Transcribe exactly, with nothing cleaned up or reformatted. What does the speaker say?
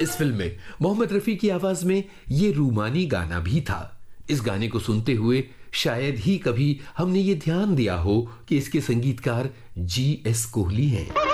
इस फिल्म में मोहम्मद रफी की आवाज में ये रूमानी गाना भी था। इस गाने को सुनते हुए शायद ही कभी हमने ये ध्यान दिया हो कि इसके संगीतकार जी एस कोहली हैं।